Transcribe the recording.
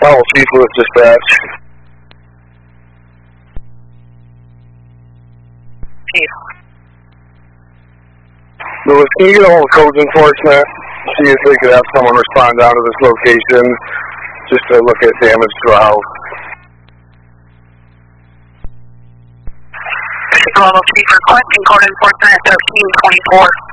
Owls, Chief Lewis Dispatch. Chief. Lewis, can you get a hold of Codes Enforcement? See if they could have someone respond down to this location just to look at damage to a house. Chicago Chief requesting Code Enforcement at 1324.